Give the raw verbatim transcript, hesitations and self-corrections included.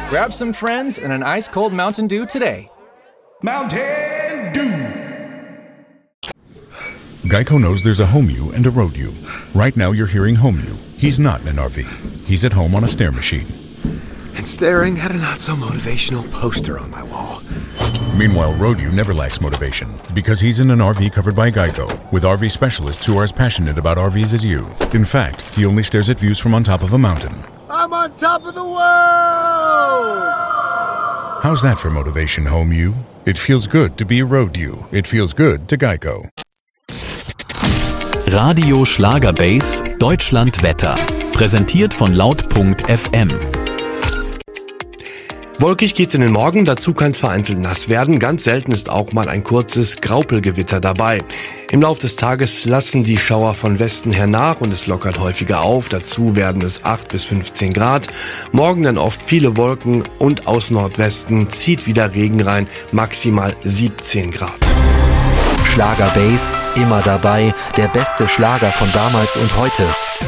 Grab some friends and an ice-cold Mountain Dew today. Mountain Dew! Geico knows there's a home you and a road you. Right now you're hearing home you. He's not in an R V. He's at home on a stair machine. And staring at a not-so-motivational poster on my wall. Meanwhile, road you never lacks motivation because he's in an R V covered by Geico with R V specialists who are as passionate about R Vs as you. In fact, he only stares at views from on top of a mountain. I'm on top of the world! How's that for motivation, home you? It feels good to be a road you. It feels good to Geico. Radio Schlagerbase Deutschland Wetter. Präsentiert von laut Punkt F M. Wolkig geht's in den Morgen, dazu kann es vereinzelt nass werden. Ganz selten ist auch mal ein kurzes Graupelgewitter dabei. Im Laufe des Tages lassen die Schauer von Westen her nach und es lockert häufiger auf. Dazu werden es acht bis fünfzehn Grad. Morgen dann oft viele Wolken und aus Nordwesten zieht wieder Regen rein, maximal siebzehn Grad. Schlagerbase, immer dabei, der beste Schlager von damals und heute.